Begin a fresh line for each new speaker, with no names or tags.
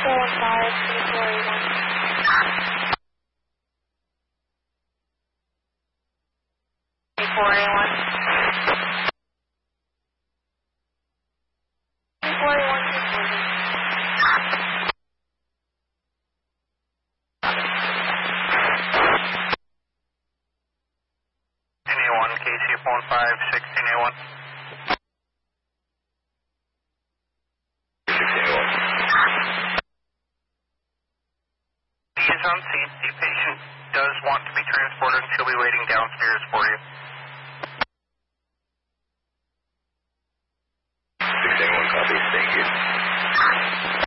On scene. The patient does want to be transported and she'll be waiting downstairs for you.
681 copy, thank you.